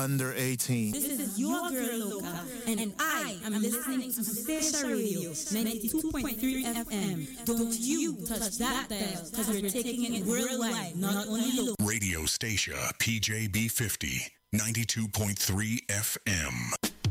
under 18. This is your girl Loca, and I am listening to Station Radio 92.3 FM. Don't you touch that dial, because we're taking it worldwide, not only local. Radio Station PJB 50, 92.3 FM.